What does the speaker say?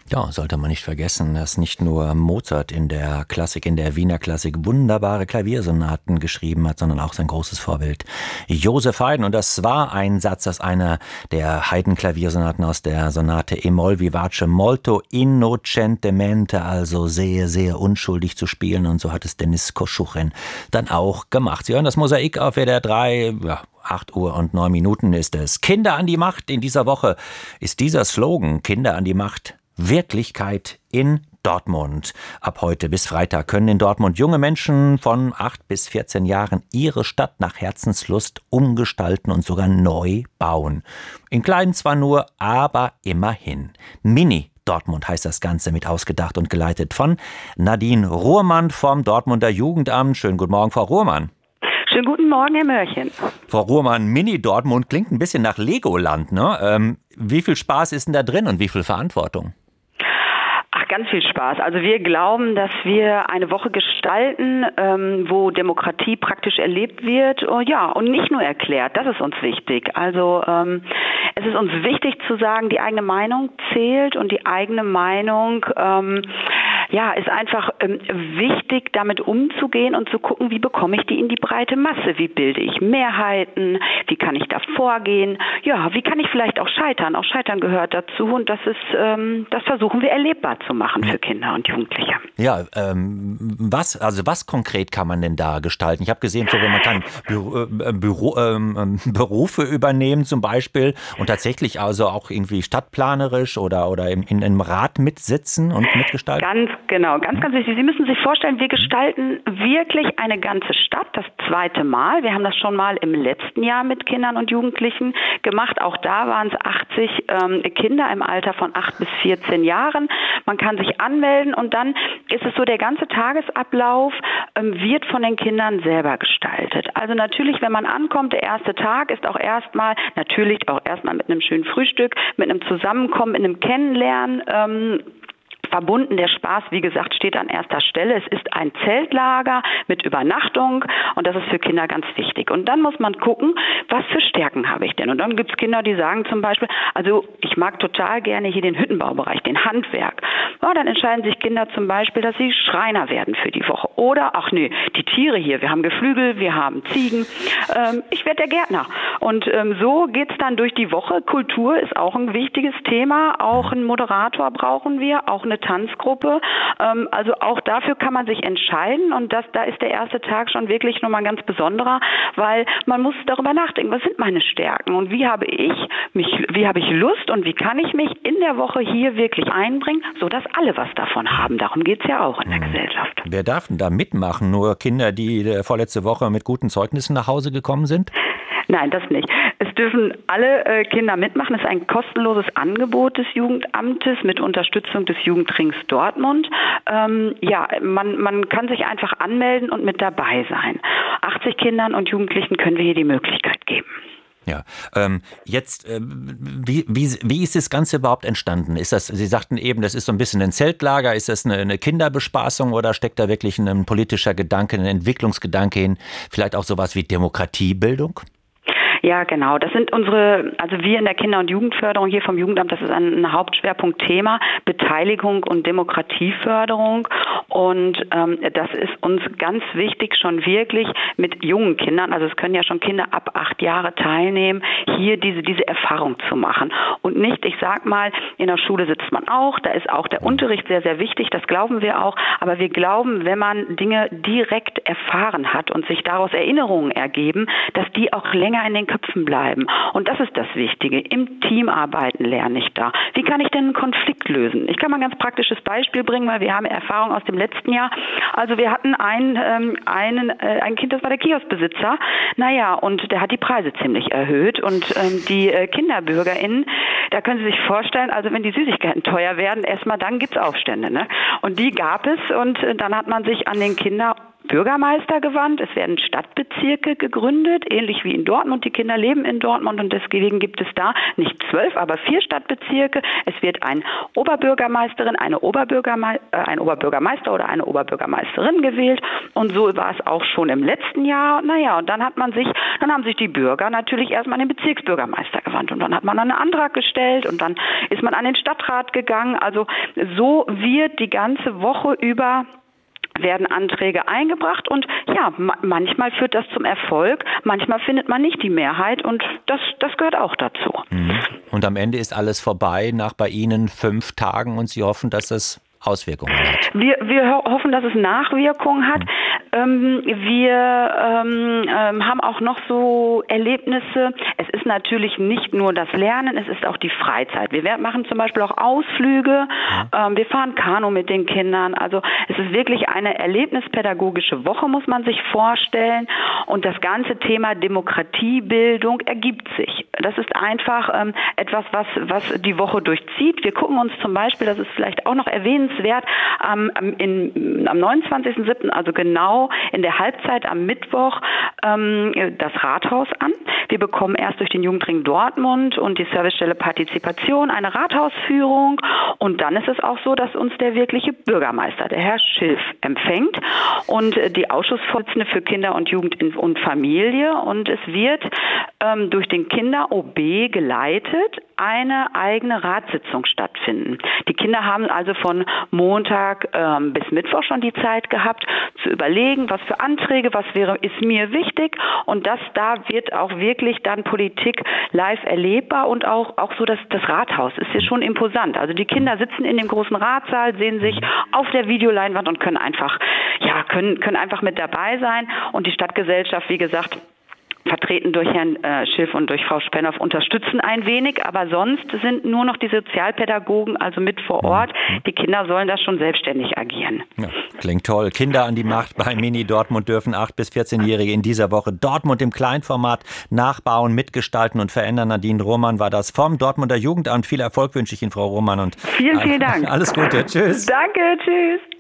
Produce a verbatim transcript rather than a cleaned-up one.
Ja, sollte man nicht vergessen, dass nicht nur Mozart in der Klassik, in der Wiener Klassik wunderbare Klaviersonaten geschrieben hat, sondern auch sein großes Vorbild Joseph Haydn. Und das war ein Satz aus einer der Haydn-Klaviersonaten aus der Sonate E-Moll vivace molto innocentemente, also sehr, sehr unschuldig zu spielen. Und so hat es Denis Koschuchin dann auch gemacht. Sie hören das Mosaik auf W D R drei, ja, acht Uhr und neun Minuten ist es. Kinder an die Macht. In dieser Woche ist dieser Slogan, Kinder an die Macht, Wirklichkeit in Dortmund. Ab heute bis Freitag können in Dortmund junge Menschen von acht bis vierzehn Jahren ihre Stadt nach Herzenslust umgestalten und sogar neu bauen. In klein zwar nur, aber immerhin. Mini Dortmund heißt das Ganze, mit ausgedacht und geleitet von Nadine Ruhrmann vom Dortmunder Jugendamt. Schönen guten Morgen, Frau Ruhrmann. Schönen guten Morgen, Herr Mörchen. Frau Ruhrmann, Mini-Dortmund klingt ein bisschen nach Legoland, ne? Ähm, wie viel Spaß ist denn da drin und wie viel Verantwortung? Ach, ganz viel Spaß. Also wir glauben, dass wir eine Woche gestalten, ähm, wo Demokratie praktisch erlebt wird, oh, ja, und nicht nur erklärt. Das ist uns wichtig. Also ähm, es ist uns wichtig zu sagen, die eigene Meinung zählt und die eigene Meinung ähm, ja, ist einfach ähm, wichtig, damit umzugehen und zu gucken, wie bekomme ich die in die breite Masse? Wie bilde ich Mehrheiten? Wie kann ich da vorgehen? Ja, wie kann ich vielleicht auch scheitern? Auch Scheitern gehört dazu und das ist, ähm, das versuchen wir erlebbar zu machen für Kinder und Jugendliche. Ja, ähm, was, also was konkret kann man denn da gestalten? Ich habe gesehen, man kann Büro, äh, Büro, ähm, Berufe übernehmen zum Beispiel und tatsächlich also auch irgendwie stadtplanerisch oder, oder im, in einem Rat mitsitzen und mitgestalten? Ganz genau, ganz, ganz wichtig. Sie müssen sich vorstellen, wir gestalten wirklich eine ganze Stadt, das zweite Mal. Wir haben das schon mal im letzten Jahr mit Kindern und Jugendlichen gemacht. Auch da waren es achtzig ähm, Kinder im Alter von acht bis vierzehn Jahren. Man kann sich anmelden und dann ist es so, der ganze Tagesablauf ähm, wird von den Kindern selber gestaltet. Also natürlich, wenn man ankommt, der erste Tag ist auch erstmal, natürlich auch erstmal mit einem schönen Frühstück, mit einem Zusammenkommen, mit einem Kennenlernen, ähm, verbunden. Der Spaß, wie gesagt, steht an erster Stelle. Es ist ein Zeltlager mit Übernachtung und das ist für Kinder ganz wichtig. Und dann muss man gucken, was für Stärken habe ich denn? Und dann gibt es Kinder, die sagen zum Beispiel, also ich mag total gerne hier den Hüttenbaubereich, den Handwerk. Ja, dann entscheiden sich Kinder zum Beispiel, dass sie Schreiner werden für die Woche. Oder, ach nee, die Tiere hier, wir haben Geflügel, wir haben Ziegen. Ähm, ich werde der Gärtner. Und ähm, so geht es dann durch die Woche. Kultur ist auch ein wichtiges Thema. Auch einen Moderator brauchen wir, auch eine Tanzgruppe. Ähm, also auch dafür kann man sich entscheiden und das, da ist der erste Tag schon wirklich nochmal ein ganz besonderer, weil man muss darüber nachdenken, was sind meine Stärken und wie habe ich mich, wie habe ich Lust und wie kann ich mich in der Woche hier wirklich einbringen, sodass alle was davon haben. Darum geht es ja auch in der mhm. Gesellschaft. Wer darf denn da mitmachen? Nur Kinder, die vorletzte Woche mit guten Zeugnissen nach Hause gekommen sind? Nein, das nicht. Es dürfen alle äh, Kinder mitmachen. Es ist ein kostenloses Angebot des Jugendamtes mit Unterstützung des Jugendrings Dortmund. Ähm, ja, man, man kann sich einfach anmelden und mit dabei sein. achtzig Kindern und Jugendlichen können wir hier die Möglichkeit geben. Ja, ähm, jetzt, äh, wie, wie, wie ist das Ganze überhaupt entstanden? Ist das, Sie sagten eben, das ist so ein bisschen ein Zeltlager, ist das eine, eine Kinderbespaßung oder steckt da wirklich ein politischer Gedanke, ein Entwicklungsgedanke hin, vielleicht auch sowas wie Demokratiebildung? Ja, genau. Das sind unsere, also wir in der Kinder- und Jugendförderung hier vom Jugendamt, das ist ein Hauptschwerpunktthema, Beteiligung und Demokratieförderung. Und ähm, das ist uns ganz wichtig, schon wirklich mit jungen Kindern, also es können ja schon Kinder ab acht Jahre teilnehmen, hier diese, diese Erfahrung zu machen. Und nicht, ich sag mal, in der Schule sitzt man auch, da ist auch der Unterricht sehr, sehr wichtig, das glauben wir auch. Aber wir glauben, wenn man Dinge direkt erfahren hat und sich daraus Erinnerungen ergeben, dass die auch länger in den Köpfen bleiben. Und das ist das Wichtige. Im Team arbeiten lerne ich da. Wie kann ich denn einen Konflikt lösen? Ich kann mal ein ganz praktisches Beispiel bringen, weil wir haben Erfahrung aus dem letzten Jahr. Also wir hatten einen, ähm, einen, äh, ein Kind, das war der Kioskbesitzer. Naja, und der hat die Preise ziemlich erhöht. Und ähm, die äh, KinderbürgerInnen, da können Sie sich vorstellen, also wenn die Süßigkeiten teuer werden, erstmal dann gibt's Aufstände. Ne? Und die gab es und äh, dann hat man sich an den Kinder Bürgermeister gewandt. Es werden Stadtbezirke gegründet, ähnlich wie in Dortmund. Die Kinder leben in Dortmund und deswegen gibt es da nicht zwölf, aber vier Stadtbezirke. Es wird ein Oberbürgermeisterin, eine Oberbürgerme äh, ein Oberbürgermeister oder eine Oberbürgermeisterin gewählt. Und so war es auch schon im letzten Jahr. Naja, und dann hat man sich, dann haben sich die Bürger natürlich erstmal an den Bezirksbürgermeister gewandt und dann hat man einen Antrag gestellt und dann ist man an den Stadtrat gegangen. Also so wird die ganze Woche über werden Anträge eingebracht und ja, ma- manchmal führt das zum Erfolg, manchmal findet man nicht die Mehrheit und das, das gehört auch dazu. Mhm. Und am Ende ist alles vorbei nach bei Ihnen fünf Tagen und Sie hoffen, dass es Auswirkungen hat. Wir, wir ho- hoffen, dass es Nachwirkungen hat. Mhm. Ähm, wir ähm, ähm, haben auch noch so Erlebnisse. Es ist natürlich nicht nur das Lernen, es ist auch die Freizeit. Wir machen zum Beispiel auch Ausflüge. Mhm. Ähm, wir fahren Kanu mit den Kindern. Also es ist wirklich eine erlebnispädagogische Woche, muss man sich vorstellen. Und das ganze Thema Demokratiebildung ergibt sich. Das ist einfach ähm, etwas, was, was die Woche durchzieht. Wir gucken uns zum Beispiel, das ist vielleicht auch noch erwähnenswert, am, in, am neunundzwanzigsten siebten, also genau in der Halbzeit am Mittwoch, ähm, das Rathaus an. Wir bekommen erst durch den Jugendring Dortmund und die Servicestelle Partizipation eine Rathausführung und dann ist es auch so, dass uns der wirkliche Bürgermeister, der Herr Schilf, empfängt und die Ausschussvorsitzende für Kinder und Jugend und Familie und es wird ähm, durch den Kinder-O B geleitet eine eigene Ratssitzung stattfinden. Die Kinder haben also von Montag ähm, bis Mittwoch schon die Zeit gehabt, zu überlegen, was für Anträge, was wäre, ist mir wichtig und das da wird auch wirklich dann Politik live erlebbar und auch, auch so, dass das Rathaus ist ja schon imposant. Also die Kinder sitzen in dem großen Ratssaal, sehen sich auf der Videoleinwand und können einfach, ja, können, können einfach mit dabei sein und die Stadtgesellschaft, wie gesagt, vertreten durch Herrn äh, Schilf und durch Frau Spennoff, unterstützen ein wenig, aber sonst sind nur noch die Sozialpädagogen also mit vor Ort. Die Kinder sollen das schon selbstständig agieren. Ja, klingt toll. Kinder an die Macht bei Mini Dortmund dürfen acht bis vierzehnjährige in dieser Woche Dortmund im Kleinformat nachbauen, mitgestalten und verändern. Nadine Roman war das vom Dortmunder Jugendamt. Viel Erfolg wünsche ich Ihnen, Frau Roman. Und vielen, vielen Dank. Alles Gute. Tschüss. Danke, tschüss.